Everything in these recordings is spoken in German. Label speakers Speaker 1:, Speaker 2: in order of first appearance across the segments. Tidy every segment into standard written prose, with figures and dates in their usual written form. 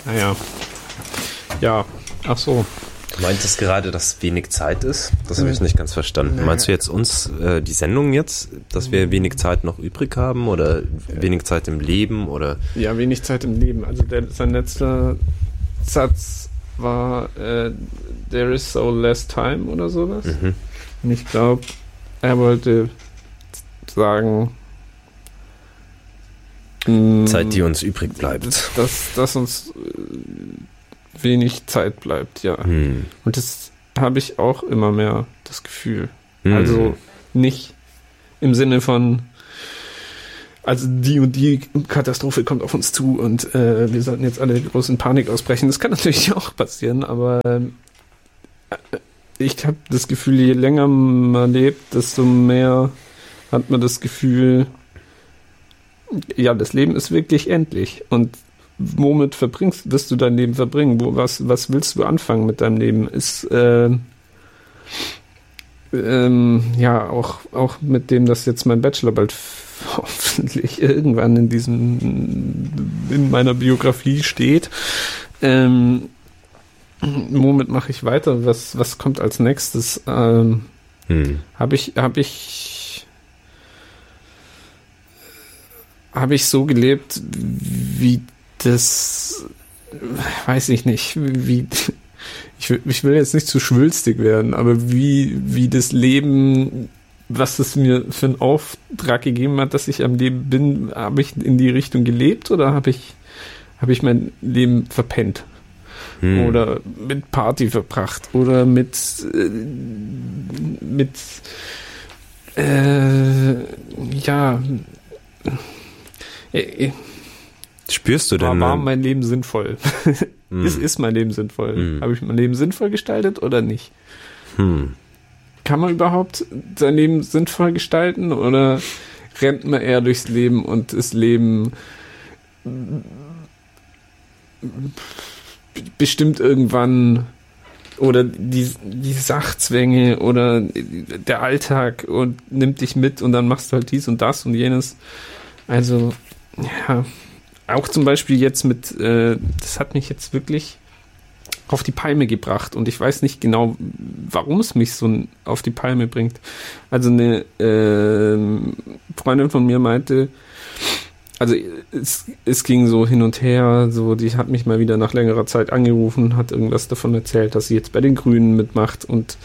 Speaker 1: Naja. Ja, ach so.
Speaker 2: Du meintest gerade, dass wenig Zeit ist? Das habe ich nicht ganz verstanden. Naja. Meinst du jetzt uns, die Sendung jetzt, dass wir wenig Zeit noch übrig haben oder wenig Zeit im Leben? Oder?
Speaker 1: Ja, wenig Zeit im Leben. Also sein letzter Satz war There is so less time oder sowas. Mhm. Und ich glaube, er wollte sagen
Speaker 2: Zeit, die uns übrig bleibt.
Speaker 1: Dass uns wenig Zeit bleibt, ja. Und das habe ich auch immer mehr, das Gefühl. Also nicht im Sinne von, also die und die Katastrophe kommt auf uns zu und wir sollten jetzt alle groß in Panik ausbrechen. Das kann natürlich auch passieren, aber ich habe das Gefühl, je länger man lebt, desto mehr hat man das Gefühl, ja, das Leben ist wirklich endlich. Und womit wirst du dein Leben verbringen? Was willst du anfangen mit deinem Leben? Ist ja auch mit dem, dass jetzt mein Bachelor bald hoffentlich irgendwann in meiner Biografie steht. Womit mache ich weiter? Was kommt als nächstes? Habe ich so gelebt, wie das, weiß ich nicht, ich will jetzt nicht zu schwülstig werden, aber wie das Leben, was es mir für einen Auftrag gegeben hat, dass ich am Leben bin, habe ich in die Richtung gelebt oder habe ich mein Leben verpennt? Oder mit Party verbracht oder mit ja.
Speaker 2: Spürst du denn?
Speaker 1: War mein Leben sinnvoll? Ist mein Leben sinnvoll? Habe ich mein Leben sinnvoll gestaltet oder nicht? Kann man überhaupt sein Leben sinnvoll gestalten oder rennt man eher durchs Leben und das Leben bestimmt irgendwann oder die Sachzwänge oder der Alltag und nimmt dich mit und dann machst du halt dies und das und jenes. Also, ja, auch zum Beispiel jetzt das hat mich jetzt wirklich auf die Palme gebracht und ich weiß nicht genau, warum es mich so auf die Palme bringt. Also eine Freundin von mir meinte, also es ging so hin und her, so die hat mich mal wieder nach längerer Zeit angerufen, hat irgendwas davon erzählt, dass sie jetzt bei den Grünen mitmacht und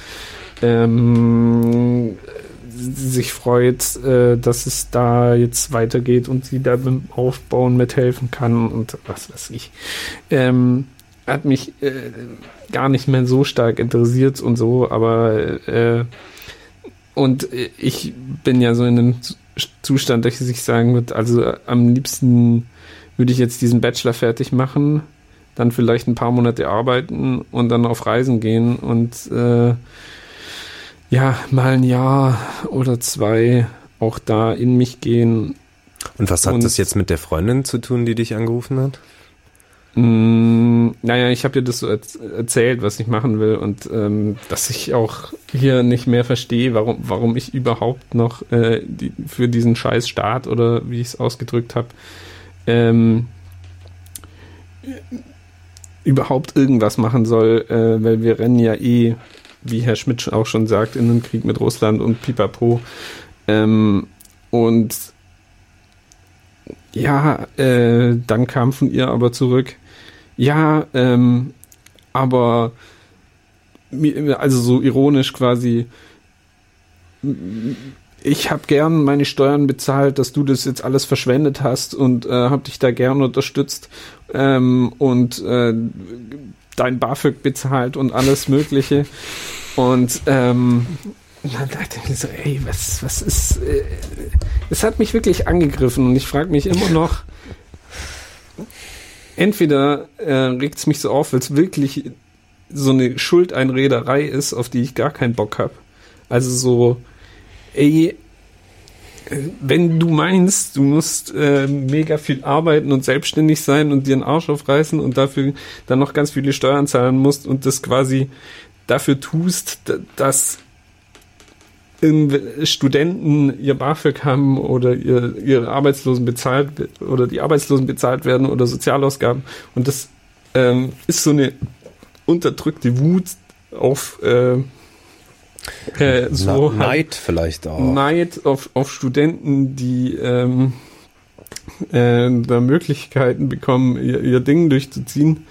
Speaker 1: sich freut, dass es da jetzt weitergeht und sie da beim Aufbauen mithelfen kann und was weiß ich. Hat mich gar nicht mehr so stark interessiert und so, aber und ich bin ja so in einem Zustand, dass ich sagen würde, also am liebsten würde ich jetzt diesen Bachelor fertig machen, dann vielleicht ein paar Monate arbeiten und dann auf Reisen gehen und ja, mal ein Jahr oder 2 auch da in mich gehen.
Speaker 2: Und was hat das jetzt mit der Freundin zu tun, die dich angerufen hat?
Speaker 1: Naja, ich habe ihr das so erzählt, was ich machen will und dass ich auch hier nicht mehr verstehe, warum ich überhaupt noch für diesen scheiß Staat oder wie ich es ausgedrückt habe, überhaupt irgendwas machen soll, weil wir rennen ja wie Herr Schmidt auch schon sagt, in einen Krieg mit Russland und pipapo. Und ja, dann kam von ihr aber zurück, ja, aber also so ironisch quasi, ich habe gern meine Steuern bezahlt, dass du das jetzt alles verschwendet hast und habe dich da gern unterstützt und dein BAföG bezahlt und alles Mögliche. Und dann dachte ich mir so, ey, was ist... es hat mich wirklich angegriffen und ich frage mich immer noch, entweder regt es mich so auf, weil es wirklich so eine Schuldeinrederei ist, auf die ich gar keinen Bock habe. Also so, ey, wenn du meinst, du musst mega viel arbeiten und selbstständig sein und dir einen Arsch aufreißen und dafür dann noch ganz viele Steuern zahlen musst und das quasi dafür tust, dass Studenten ihr BAföG haben oder ihre Arbeitslosen bezahlt oder die Arbeitslosen bezahlt werden oder Sozialausgaben und das ist so eine unterdrückte Wut auf so
Speaker 2: Neid vielleicht auch.
Speaker 1: Neid auf Studenten, die da Möglichkeiten bekommen, ihr Ding durchzuziehen.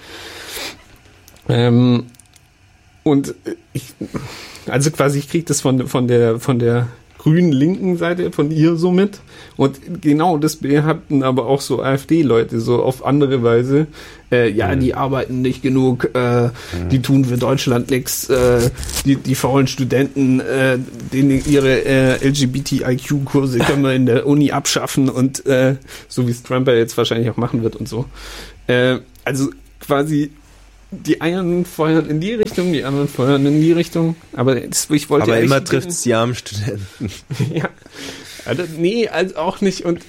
Speaker 1: Und ich kriege das von der grünen linken Seite von ihr so mit. Und genau das behaupten aber auch so AfD-Leute so auf andere Weise. Die arbeiten nicht genug, die tun für Deutschland nichts, die faulen Studenten, denen ihre LGBTIQ-Kurse können wir in der Uni abschaffen und so wie es Trump ja jetzt wahrscheinlich auch machen wird und so. Also quasi die einen feuern in die Richtung, die anderen feuern in die Richtung. Aber
Speaker 2: immer trifft es die armen Studenten.
Speaker 1: Ja. Also, nee, also auch nicht. Und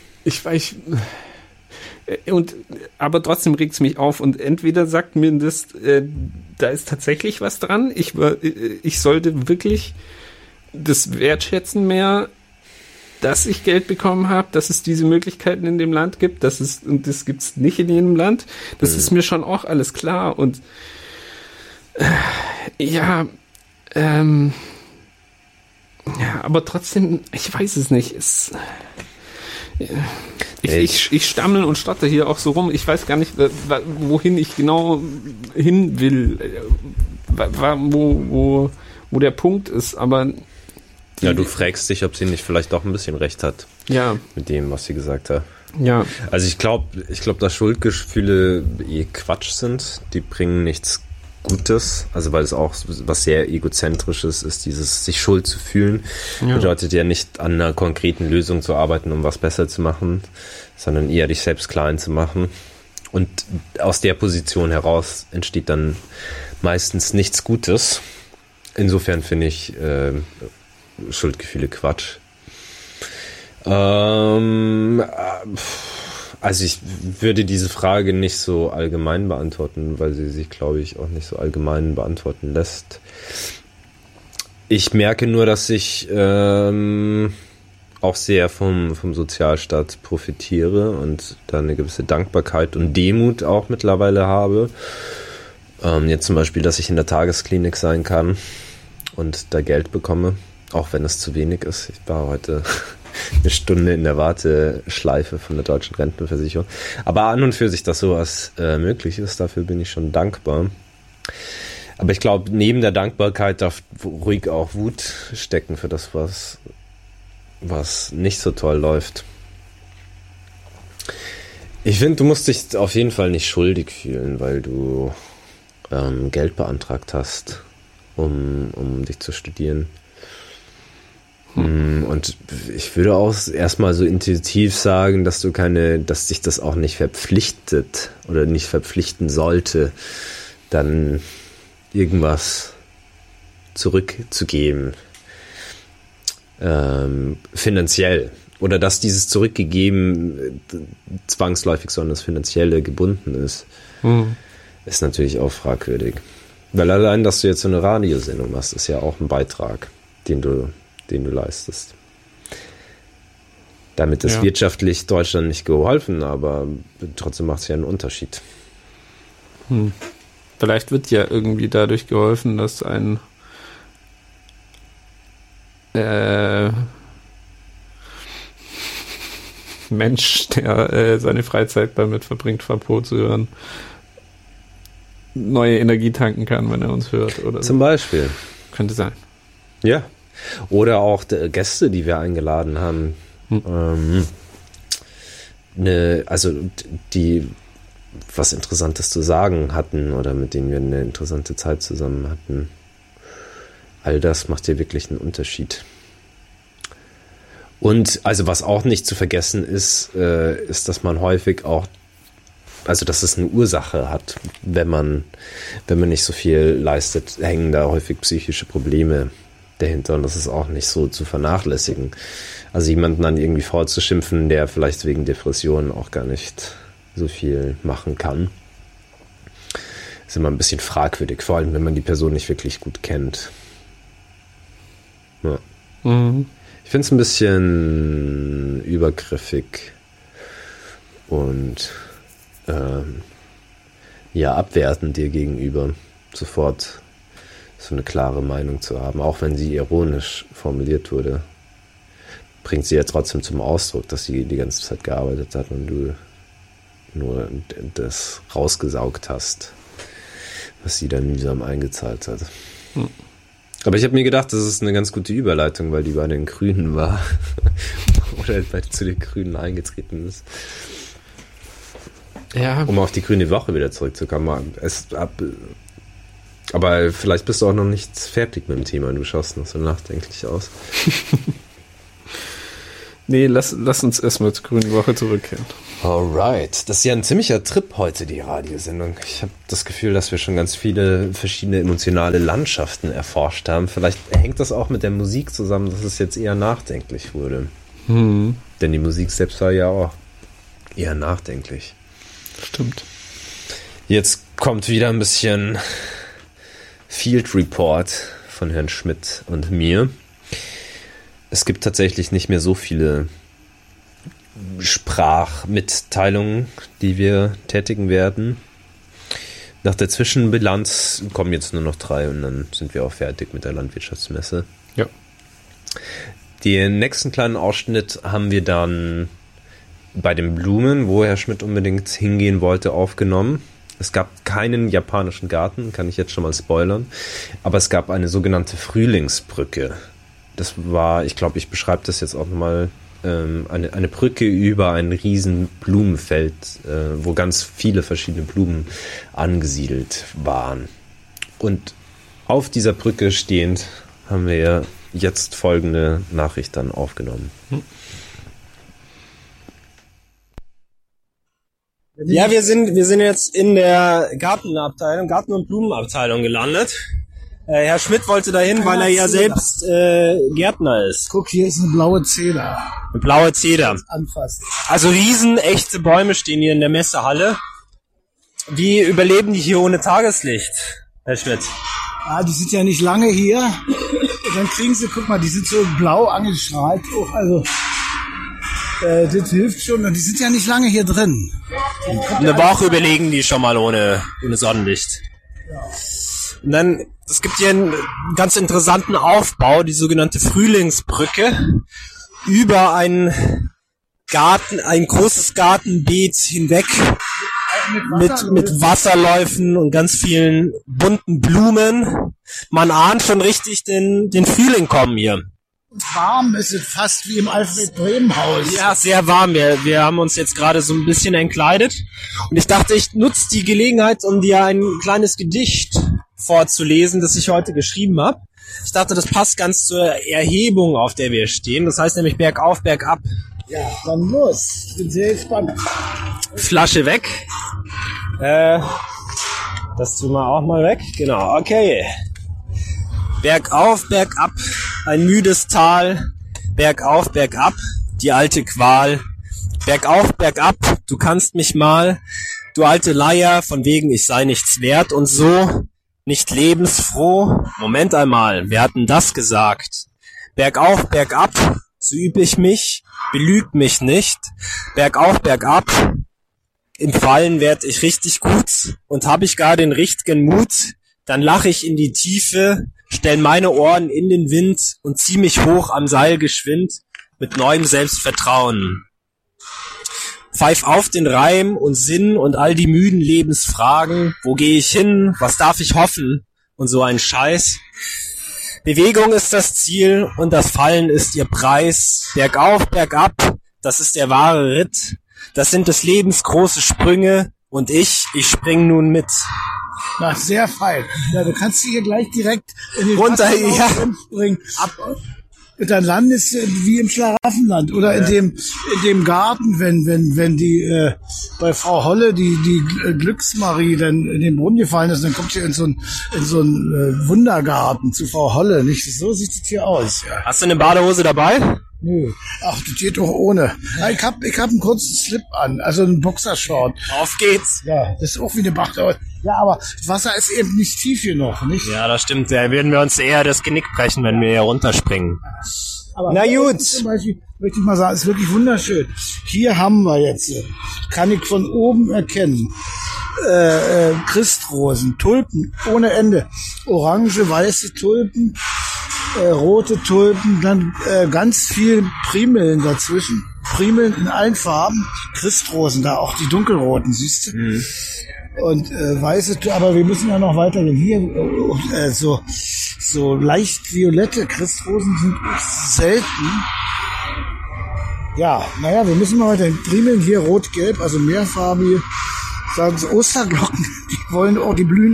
Speaker 1: aber trotzdem regt es mich auf. Und entweder sagt mir das, da ist tatsächlich was dran. Ich sollte wirklich das wertschätzen mehr, dass ich Geld bekommen habe, dass es diese Möglichkeiten in dem Land gibt, und das gibt es nicht in jedem Land. Das ist mir schon auch alles klar. Und aber trotzdem, ich weiß es nicht. Ich stammel und stotter hier auch so rum. Ich weiß gar nicht, wohin ich genau hin will, wo der Punkt ist, aber
Speaker 2: ja, du fragst dich, ob sie nicht vielleicht doch ein bisschen recht hat.
Speaker 1: Ja.
Speaker 2: Mit dem, was sie gesagt hat.
Speaker 1: Ja.
Speaker 2: Also ich glaube, dass Schuldgefühle Quatsch sind. Die bringen nichts Gutes. Also weil es auch was sehr Egozentrisches ist, dieses sich schuld zu fühlen. Ja. Bedeutet ja nicht, an einer konkreten Lösung zu arbeiten, um was besser zu machen, sondern eher dich selbst klein zu machen. Und aus der Position heraus entsteht dann meistens nichts Gutes. Insofern finde ich Schuldgefühle Quatsch. Also ich würde diese Frage nicht so allgemein beantworten, weil sie sich, glaube ich, auch nicht so allgemein beantworten lässt. Ich merke nur, dass ich auch sehr vom Sozialstaat profitiere und da eine gewisse Dankbarkeit und Demut auch mittlerweile habe. Jetzt zum Beispiel, dass ich in der Tagesklinik sein kann und da Geld bekomme. Auch wenn es zu wenig ist. Ich war heute eine Stunde in der Warteschleife von der Deutschen Rentenversicherung. Aber an und für sich, dass sowas möglich ist, dafür bin ich schon dankbar. Aber ich glaube, neben der Dankbarkeit darf ruhig auch Wut stecken für das, was nicht so toll läuft. Ich finde, du musst dich auf jeden Fall nicht schuldig fühlen, weil du Geld beantragt hast, um dich zu studieren. Und ich würde auch erstmal so intuitiv sagen, dass dich das auch nicht verpflichtet oder nicht verpflichten sollte, dann irgendwas zurückzugeben, finanziell. Oder dass dieses Zurückgegeben zwangsläufig so an das Finanzielle gebunden ist, ist natürlich auch fragwürdig. Weil allein, dass du jetzt so eine Radiosendung machst, ist ja auch ein Beitrag, den du leistest. Damit ist wirtschaftlich Deutschland nicht geholfen, aber trotzdem macht es ja einen Unterschied.
Speaker 1: Vielleicht wird ja irgendwie dadurch geholfen, dass ein Mensch, der seine Freizeit damit verbringt, Vapo zu hören, neue Energie tanken kann, wenn er uns hört. Oder
Speaker 2: Zum Beispiel.
Speaker 1: Könnte sein.
Speaker 2: Ja. Oder auch Gäste, die wir eingeladen haben. Die was Interessantes zu sagen hatten oder mit denen wir eine interessante Zeit zusammen hatten. All das macht ja wirklich einen Unterschied. Und also was auch nicht zu vergessen ist, dass man häufig auch, also dass es eine Ursache hat, wenn man nicht so viel leistet, hängen da häufig psychische Probleme dahinter und das ist auch nicht so zu vernachlässigen. Also jemanden dann irgendwie vorzuschimpfen, der vielleicht wegen Depressionen auch gar nicht so viel machen kann, ist immer ein bisschen fragwürdig, vor allem wenn man die Person nicht wirklich gut kennt. Ja. Ich finde es ein bisschen übergriffig und ja abwertend dir gegenüber, sofort so eine klare Meinung zu haben, auch wenn sie ironisch formuliert wurde, bringt sie ja trotzdem zum Ausdruck, dass sie die ganze Zeit gearbeitet hat und du nur das rausgesaugt hast, was sie dann mühsam eingezahlt hat. Aber ich habe mir gedacht, das ist eine ganz gute Überleitung, weil die bei den Grünen war. Oder zu den Grünen eingetreten ist.
Speaker 1: Ja.
Speaker 2: Um auf die Grüne Woche wieder zurückzukommen. Aber vielleicht bist du auch noch nicht fertig mit dem Thema. Du schaust noch so nachdenklich aus.
Speaker 1: Nee, lass uns erstmal zur Grünen Woche zurückkehren.
Speaker 2: Alright. Das ist ja ein ziemlicher Trip heute, die Radiosendung. Ich habe das Gefühl, dass wir schon ganz viele verschiedene emotionale Landschaften erforscht haben. Vielleicht hängt das auch mit der Musik zusammen, dass es jetzt eher nachdenklich wurde. Denn die Musik selbst war ja auch eher nachdenklich.
Speaker 1: Stimmt.
Speaker 2: Jetzt kommt wieder ein bisschen Field Report von Herrn Schmidt und mir. Es gibt tatsächlich nicht mehr so viele Sprachmitteilungen, die wir tätigen werden. Nach der Zwischenbilanz kommen jetzt nur noch 3 und dann sind wir auch fertig mit der Landwirtschaftsmesse.
Speaker 1: Ja.
Speaker 2: Den nächsten kleinen Ausschnitt haben wir dann bei den Blumen, wo Herr Schmidt unbedingt hingehen wollte, aufgenommen. Es gab keinen japanischen Garten, kann ich jetzt schon mal spoilern, aber es gab eine sogenannte Frühlingsbrücke. Das war, ich glaube, ich beschreibe das jetzt auch nochmal, eine Brücke über ein riesen Blumenfeld, wo ganz viele verschiedene Blumen angesiedelt waren. Und auf dieser Brücke stehend haben wir jetzt folgende Nachricht dann aufgenommen.
Speaker 3: Ja, wir sind jetzt in der Gartenabteilung, Garten- und Blumenabteilung gelandet. Herr Schmidt wollte dahin, weil er ja selbst Gärtner ist.
Speaker 4: Guck, hier ist eine blaue Zeder.
Speaker 3: Eine blaue Zeder.
Speaker 4: Anfassen.
Speaker 3: Also riesenechte Bäume stehen hier in der Messehalle. Wie überleben die hier ohne Tageslicht, Herr Schmidt?
Speaker 4: Ah, die sind ja nicht lange hier. Und dann kriegen sie, guck mal, die sind so blau angestrahlt. Oh, also, das hilft schon. Und die sind ja nicht lange hier drin.
Speaker 3: Eine Woche überlegen die schon mal ohne Sonnenlicht.
Speaker 4: Ja.
Speaker 3: Und dann, es gibt hier einen ganz interessanten Aufbau, die sogenannte Frühlingsbrücke, über einen Garten, ein großes Gartenbeet hinweg, mit Wasserläufen und ganz vielen bunten Blumen. Man ahnt schon richtig den Frühling kommen hier.
Speaker 4: Warm ist es fast wie im Alfred-Bremen-Haus.
Speaker 3: Ja, sehr warm. Wir haben uns jetzt gerade so ein bisschen entkleidet. Und ich dachte, ich nutze die Gelegenheit, um dir ein kleines Gedicht vorzulesen, das ich heute geschrieben habe. Ich dachte, das passt ganz zur Erhebung, auf der wir stehen. Das heißt nämlich bergauf, bergab.
Speaker 4: Ja, dann los. Ich bin sehr gespannt.
Speaker 3: Flasche weg. Das tun wir auch mal weg. Genau, okay. Bergauf, bergab, ein müdes Tal. Bergauf, bergab, die alte Qual. Bergauf, bergab, du kannst mich mal. Du alte Leier, von wegen ich sei nichts wert und so. Nicht lebensfroh. Moment einmal, wer hat denn das gesagt? Bergauf, bergab, so üb ich mich. Belügt mich nicht. Bergauf, bergab. Im Fallen werd ich richtig gut und hab ich gar den richtigen Mut, dann lach ich in die Tiefe, stell meine Ohren in den Wind und zieh mich hoch am Seil geschwind mit neuem Selbstvertrauen. Pfeif auf den Reim und Sinn und all die müden Lebensfragen. Wo geh ich hin? Was darf ich hoffen? Und so ein Scheiß. Bewegung ist das Ziel und das Fallen ist ihr Preis. Bergauf, bergab, das ist der wahre Ritt. Das sind des Lebens große Sprünge und ich spring nun mit.
Speaker 4: Na, sehr fein. Ja, du kannst hier gleich direkt in den
Speaker 3: runter, ja,
Speaker 4: springen. Und dann landest du wie im Schlaraffenland oder in dem Garten, wenn die bei Frau Holle die Glücksmarie dann in den Brunnen gefallen ist, dann kommt sie in so einen Wundergarten zu Frau Holle. Nicht so sieht es hier aus. Ja.
Speaker 3: Hast du eine Badehose dabei?
Speaker 4: Nö. Ach, das geht doch ohne. Ja, ich hab einen kurzen Slip an, also einen Boxershort.
Speaker 3: Auf geht's.
Speaker 4: Ja, das ist auch wie eine Badehose. Ja, aber das Wasser ist eben nicht tief genug, nicht?
Speaker 3: Ja, das stimmt. Da würden wir uns eher das Genick brechen, wenn wir hier runterspringen.
Speaker 4: Aber
Speaker 3: na gut.
Speaker 4: Zum Beispiel möchte ich mal sagen, ist wirklich wunderschön. Hier haben wir jetzt, kann ich von oben erkennen, Christrosen, Tulpen ohne Ende. Orange, weiße Tulpen, rote Tulpen, dann ganz viel Primeln dazwischen. Primeln in allen Farben. Christrosen, da auch die dunkelroten, siehst du? Mhm. Und weiße, aber wir müssen ja noch weitergehen. Hier so leicht violette Christrosen sind selten. Ja, naja, wir müssen mal weiter. Primeln hier rot-gelb, also mehrfarbige. Sagen sie Osterglocken, die wollen auch, die blühen.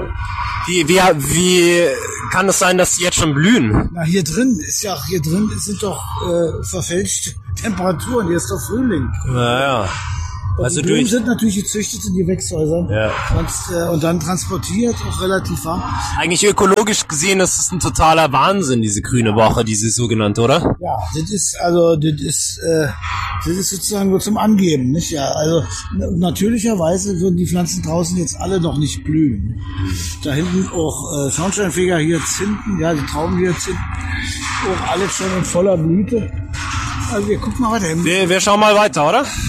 Speaker 3: Wie kann es sein, dass die jetzt schon blühen?
Speaker 4: Na, hier drin sind doch verfälschte Temperaturen, hier ist doch Frühling.
Speaker 3: Naja.
Speaker 4: Also die Blumen sind natürlich gezüchtet in Gewächshäusern und dann transportiert, auch relativ warm.
Speaker 3: Eigentlich ökologisch gesehen ist es ein totaler Wahnsinn, diese grüne Woche, diese sogenannte, oder?
Speaker 4: Ja, das ist sozusagen nur zum Angeben, nicht? Ja, also natürlicherweise würden die Pflanzen draußen jetzt alle noch nicht blühen. Da hinten auch Schornsteinfeger, Hyazinthen, ja, die Traubenhyazinthen, auch alles schon in voller Blüte. Also wir gucken mal weiter.
Speaker 3: Wir schauen mal weiter, oder? Ja.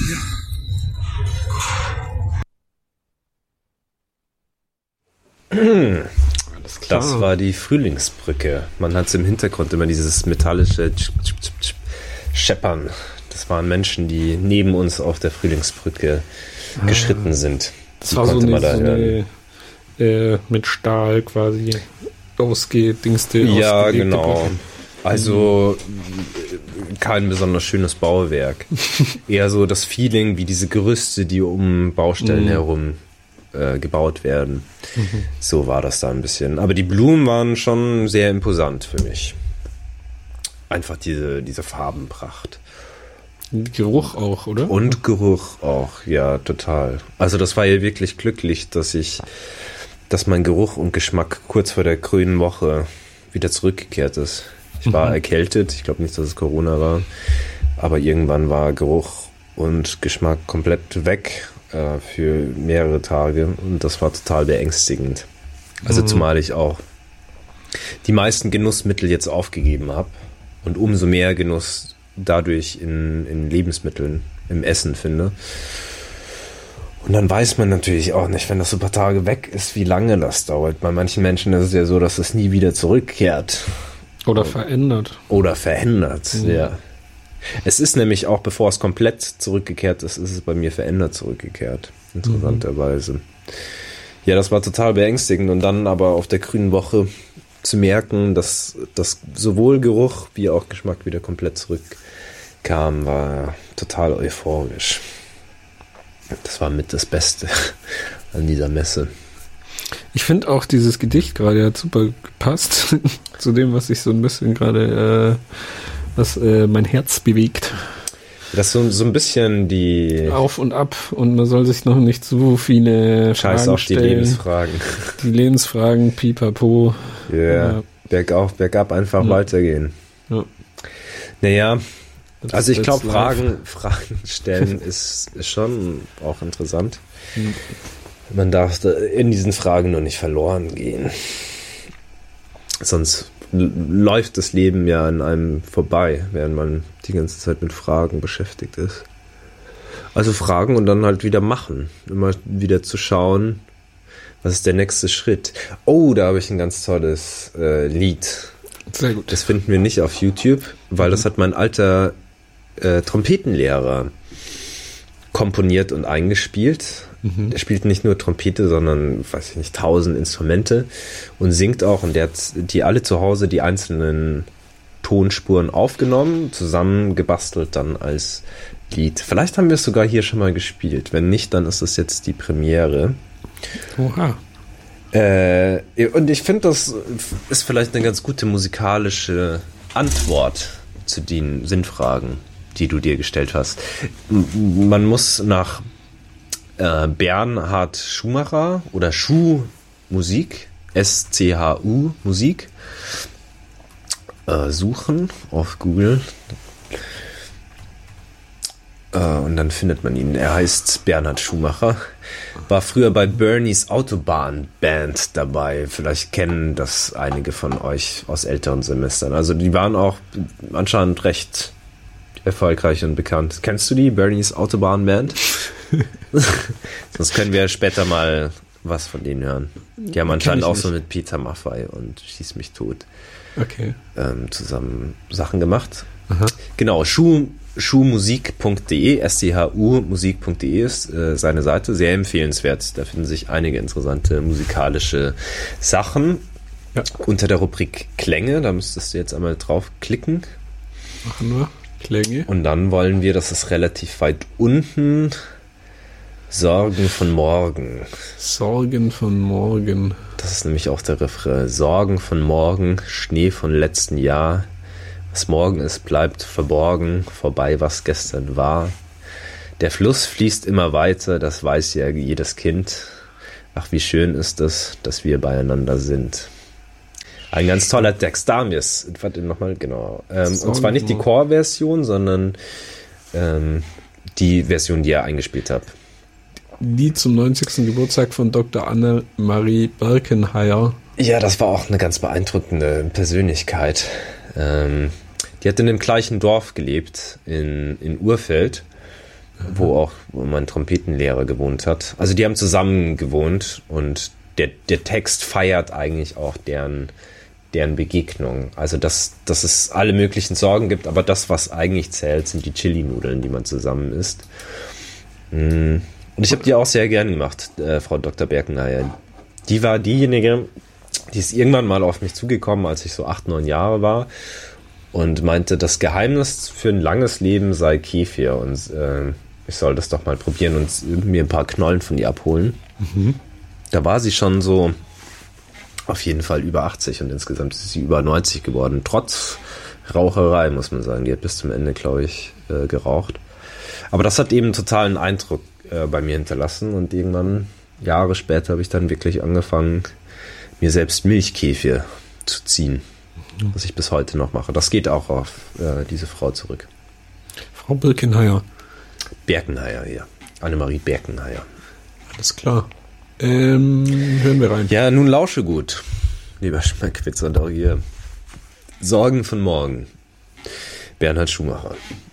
Speaker 2: Das war die Frühlingsbrücke. Man hat es im Hintergrund immer dieses metallische Scheppern. Das waren Menschen, die neben uns auf der Frühlingsbrücke geschritten sind.
Speaker 1: Das war so eine mit Stahl quasi ausgedingste.
Speaker 2: Ja, genau. Brücke. Also kein besonders schönes Bauwerk. Eher so das Feeling wie diese Gerüste, die um Baustellen herum gebaut werden. So war das da ein bisschen. Aber die Blumen waren schon sehr imposant für mich. Einfach diese Farbenpracht.
Speaker 1: Geruch auch, oder?
Speaker 2: Und Geruch auch, ja, total. Also das war ja wirklich glücklich, dass mein Geruch und Geschmack kurz vor der grünen Woche wieder zurückgekehrt ist. Ich war erkältet, ich glaube nicht, dass es Corona war, aber irgendwann war Geruch und Geschmack komplett weg für mehrere Tage und das war total beängstigend. Also zumal ich auch die meisten Genussmittel jetzt aufgegeben habe und umso mehr Genuss dadurch in Lebensmitteln, im Essen finde. Und dann weiß man natürlich auch nicht, wenn das so ein paar Tage weg ist, wie lange das dauert. Bei manchen Menschen ist es ja so, dass es nie wieder zurückkehrt.
Speaker 1: Oder verändert.
Speaker 2: Ja. Es ist nämlich auch, bevor es komplett zurückgekehrt ist, ist es bei mir verändert zurückgekehrt. Interessanterweise. Ja, das war total beängstigend. Und dann aber auf der grünen Woche zu merken, dass sowohl Geruch wie auch Geschmack wieder komplett zurückkam, war total euphorisch. Das war mit das Beste an dieser Messe.
Speaker 1: Ich finde auch dieses Gedicht gerade hat super gepasst zu dem, was ich so ein bisschen gerade was mein Herz bewegt.
Speaker 2: Das ist so ein bisschen die
Speaker 1: Auf und ab und man soll sich noch nicht so viele
Speaker 2: Scheiß
Speaker 1: Fragen
Speaker 2: auf
Speaker 1: stellen.
Speaker 2: Die Lebensfragen.
Speaker 1: Die Lebensfragen, pipapo.
Speaker 2: Ja, bergauf, bergab einfach weitergehen. Ja. Naja, also ich glaube, Fragen stellen ist schon auch interessant. Man darf in diesen Fragen nur nicht verloren gehen. Sonst läuft das Leben ja an einem vorbei, während man die ganze Zeit mit Fragen beschäftigt ist. Also fragen und dann halt wieder machen. Immer wieder zu schauen, was ist der nächste Schritt. Oh, da habe ich ein ganz tolles Lied.
Speaker 1: Sehr gut.
Speaker 2: Das finden wir nicht auf YouTube, weil das hat mein alter Trompetenlehrer komponiert und eingespielt. Der spielt nicht nur Trompete, sondern, weiß ich nicht, 1000 Instrumente und singt auch. Und der hat die alle zu Hause, die einzelnen Tonspuren aufgenommen, zusammengebastelt dann als Lied. Vielleicht haben wir es sogar hier schon mal gespielt. Wenn nicht, dann ist das jetzt die Premiere.
Speaker 1: Oha.
Speaker 2: Und ich finde, das ist vielleicht eine ganz gute musikalische Antwort zu den Sinnfragen, die du dir gestellt hast. Man muss nach Bernhard Schumacher oder Schuh-Musik, S-C-H-U Musik, suchen auf Google. Und dann findet man ihn. Er heißt Bernhard Schumacher. War früher bei Bernies Autobahn-Band dabei. Vielleicht kennen das einige von euch aus älteren Semestern. Also die waren auch anscheinend recht erfolgreich und bekannt. Kennst du die, Bernies Autobahn-Band? Sonst können wir später mal was von denen hören. Die haben anscheinend auch so mit Peter Maffay und Schieß mich tot zusammen Sachen gemacht.
Speaker 1: Aha.
Speaker 2: Genau, schumusik.de, SCHU-musik.de ist seine Seite, sehr empfehlenswert. Da finden sich einige interessante musikalische Sachen.
Speaker 1: Ja.
Speaker 2: Unter der Rubrik Klänge, da müsstest du jetzt einmal draufklicken.
Speaker 1: Machen wir. Klänge.
Speaker 2: Und dann wollen wir, das ist relativ weit unten, Sorgen von morgen.
Speaker 1: Sorgen von morgen.
Speaker 2: Das ist nämlich auch der Refrain. Sorgen von morgen, Schnee von letzten Jahr. Was morgen ist, bleibt verborgen, vorbei, was gestern war. Der Fluss fließt immer weiter, das weiß ja jedes Kind. Ach, wie schön ist es, dass wir beieinander sind. Ein ganz toller Text. Da haben wir es. Warte, nochmal, genau. Und zwar nicht die Chor-Version, sondern die Version, die ihr eingespielt habt.
Speaker 1: Lied zum 90. Geburtstag von Dr. Annemarie Berkenheyer.
Speaker 2: Ja, das war auch eine ganz beeindruckende Persönlichkeit. Die hat in dem gleichen Dorf gelebt, in Urfeld, wo mein Trompetenlehrer gewohnt hat. Also die haben zusammen gewohnt und der Text feiert eigentlich auch deren Begegnung. Also dass es alle möglichen Sorgen gibt, aber das, was eigentlich zählt, sind die Chili-Nudeln, die man zusammen isst. Und ich habe die auch sehr gern gemacht, Frau Dr. Berkenheyer. Die war diejenige, die ist irgendwann mal auf mich zugekommen, als ich so 8, 9 Jahre war und meinte, das Geheimnis für ein langes Leben sei Kefir und ich soll das doch mal probieren und mir ein paar Knollen von ihr abholen.
Speaker 1: Mhm.
Speaker 2: Da war sie schon so auf jeden Fall über 80 und insgesamt ist sie über 90 geworden, trotz Raucherei, muss man sagen. Die hat bis zum Ende, glaube ich, geraucht. Aber das hat eben einen totalen Eindruck bei mir hinterlassen und irgendwann, Jahre später, habe ich dann wirklich angefangen, mir selbst Milchkefir zu ziehen, was ich bis heute noch mache. Das geht auch auf diese Frau zurück.
Speaker 1: Frau Berkenheyer.
Speaker 2: Berkenheyer, ja. Annemarie Berkenheyer.
Speaker 1: Alles klar. Hören wir rein.
Speaker 2: Ja, nun lausche gut, lieber Schmeckwitzer, doch hier. Sorgen von morgen. Bernhard Schumacher.